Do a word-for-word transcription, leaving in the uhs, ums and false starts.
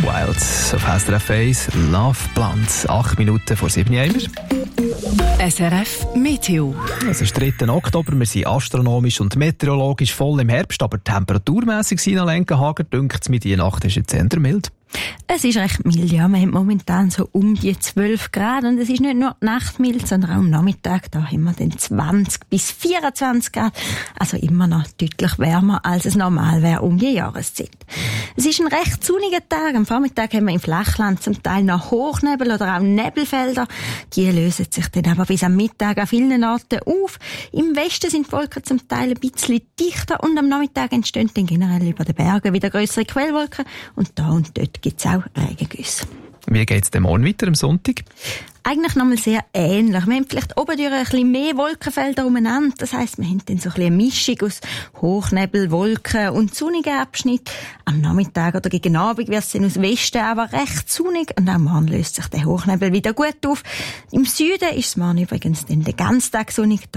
Kim Wilde auf S R F eins, Love Plant. Acht Minuten vor sieben Uhr. S R F Meteo. Es ist dritter Oktober, wir sind astronomisch und meteorologisch voll im Herbst, aber temperaturmässig sind an Lenkenhagen, dünkt es mit die Nacht ist jetzt eher mild. Es ist recht mild, ja. Wir haben momentan so um die zwölf Grad und es ist nicht nur die Nacht mild, sondern auch am Nachmittag. Da haben wir dann zwanzig bis vierundzwanzig Grad. Also immer noch deutlich wärmer, als es normal wäre um die Jahreszeit. Es ist ein recht sonniger Tag. Am Vormittag haben wir im Flachland zum Teil noch Hochnebel oder auch Nebelfelder. Die lösen sich dann aber bis am Mittag an vielen Orten auf. Im Westen sind die Wolken zum Teil ein bisschen dichter und am Nachmittag entstehen dann generell über den Bergen wieder grössere Quellwolken und da und dort gibt es auch Regengüsse. Wie geht es denn morgen weiter am Sonntag? Eigentlich nochmal sehr ähnlich. Wir haben vielleicht oben durch ein bisschen mehr Wolkenfelder umeinander. Das heisst, wir haben dann so ein bisschen eine Mischung aus Hochnebel, Wolken und sonnigen Abschnitt. Am Nachmittag oder gegen Abend wird es dann aus Westen aber recht sonnig und auch morgen löst sich der Hochnebel wieder gut auf. Im Süden ist es morgen übrigens dann den ganzen Tag sonnig.